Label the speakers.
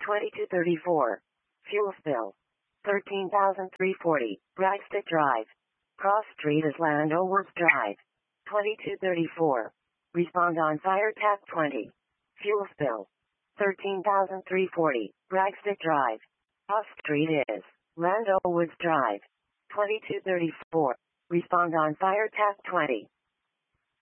Speaker 1: 2234. Fuel spill. 13,340. Bragstick Drive. Cross Street is Landoworth Drive. 2234. Respond on fire tap 20. Fuel spill. 13,340. Bragstick Drive. Cross Street is Landoworth Drive. 2234. Respond on fire tap 20.